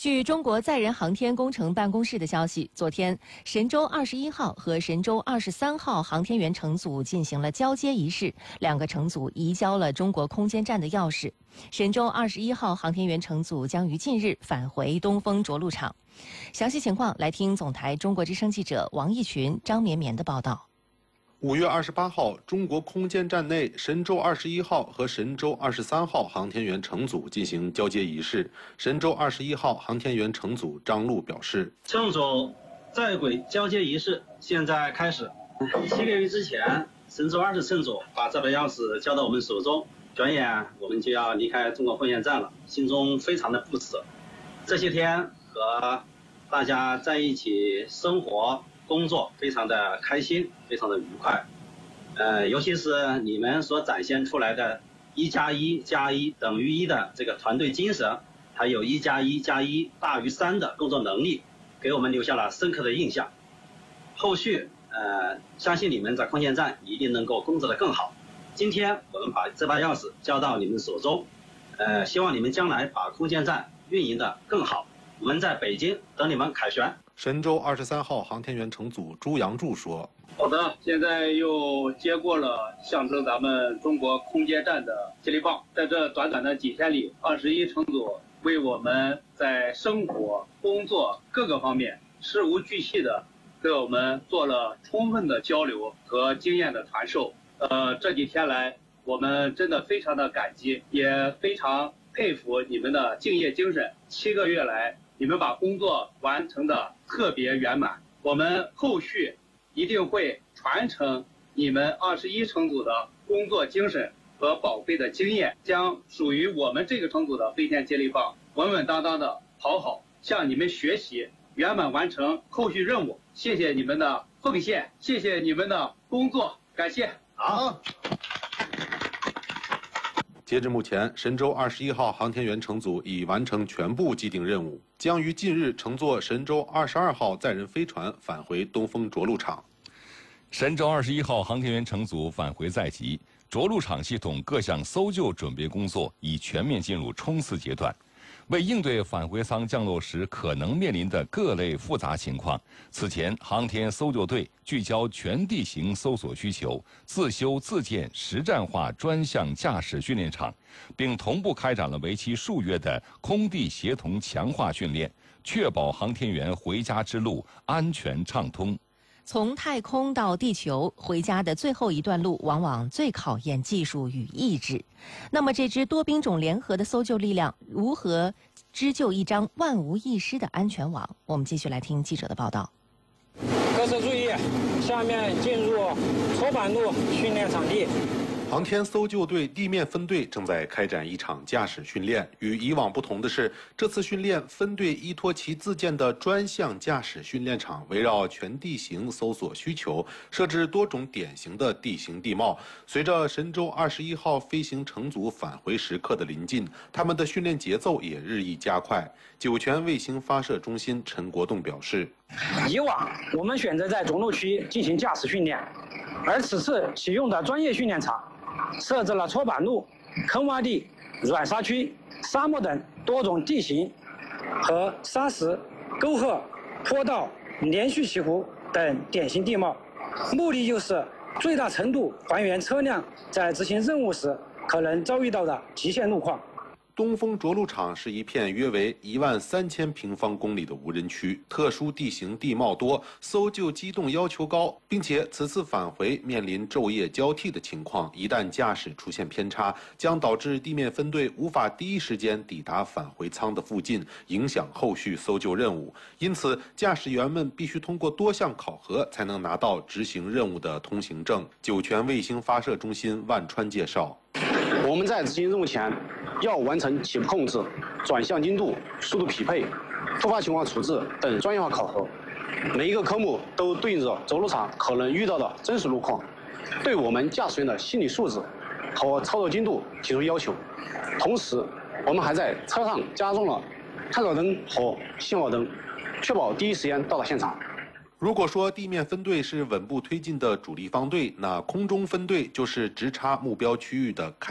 据中国载人航天工程办公室的消息，昨天神舟21号和神舟23号航天员乘组进行了交接仪式，两个乘组移交了中国空间站的钥匙。神舟21号航天员乘组将于近日返回东风着陆场。详细情况来听总台中国之声记者王毅群、张绵绵的报道。 5月28号，中国空间站内神舟21号和神舟23号航天员乘组进行交接仪式。神舟21号航天员乘组张璐表示：“ 乘组在轨交接仪式现在开始。7个月之前，神舟20乘组把这把钥匙交到我们手中，转眼我们就要离开中国空间站了，心中非常的不舍。这些天和大家在一起生活。”工作非常的开心，非常的愉快，尤其是你们所展现出来的1+1+1等于1的这个团队精神，还有1+1+1大于3的工作能力，给我们留下了深刻的印象。后续相信你们在空间站一定能够工作得更好。今天我们把这把钥匙交到你们手中，希望你们将来把空间站运营得更好。我们在北京等你们凯旋。 神舟23号航天员乘组朱杨柱说：“ 好的，现在又接过了象征咱们中国空间站的接力棒。在这短短的几天里，21乘组为我们在生活、工作各个方面事无巨细的给我们做了充分的交流和经验的传授。这几天来，我们真的非常的感激，也非常佩服你们的敬业精神。7个月来，你们把工作完成的特别圆满，我们后续一定会传承你们21乘组的工作精神和宝贵的经验，将属于我们这个乘组的飞天接力棒稳稳当当的跑好，向你们学习，圆满完成后续任务。谢谢你们的奉献，谢谢你们的工作，感谢。 好。截至目前，神舟21号航天员乘组已完成全部既定任务，将于近日乘坐神舟22号载人飞船返回东风着陆场。 神舟21号航天员乘组返回在即，着陆场系统各项搜救准备工作已全面进入冲刺阶段。为应对返回舱降落时可能面临的各类复杂情况，此前航天搜救队聚焦全地形搜索需求，自修自建实战化专项驾驶训练场，并同步开展了为期数月的空地协同强化训练，确保航天员回家之路安全畅通。 从太空到地球，回家的最后一段路往往最考验技术与意志。那么这支多兵种联合的搜救力量如何织就一张万无一失的安全网？我们继续来听记者的报道。 各自注意，下面进入搓板路训练场地。 航天搜救队地面分队正在开展一场驾驶训练。与以往不同的是，这次训练分队依托其自建的专项驾驶训练场，围绕全地形搜索需求，设置多种典型的地形地貌。随着神舟21号飞行乘组返回时刻的临近，他们的训练节奏也日益加快。酒泉卫星发射中心陈国栋表示：“ 以往我们选择在着陆区进行驾驶训练，而此次启用的专业训练场。”设置了搓板路、坑洼地、软沙区、沙漠等多种地形和沙石、沟壑、坡道、连续起伏等典型地貌，目的就是最大程度还原车辆在执行任务时可能遭遇到的极限路况。 东风着陆场是一片约为13000平方公里的无人区，特殊地形地貌多，搜救机动要求高，并且此次返回面临昼夜交替的情况，一旦驾驶出现偏差，将导致地面分队无法第一时间抵达返回舱的附近，影响后续搜救任务。因此，驾驶员们必须通过多项考核，才能拿到执行任务的通行证。酒泉卫星发射中心万川介绍。 我们在执行任务前，要完成起步控制、转向精度、速度匹配、突发情况处置等专业化考核。每一个科目都对应着着陆场可能遇到的真实路况，对我们驾驶员的心理素质和操作精度提出要求。同时，我们还在车上加装了探照灯和信号灯，确保第一时间到达现场。 如果说地面分队是稳步推进的主力方队，那空中分队就是直插目标区域的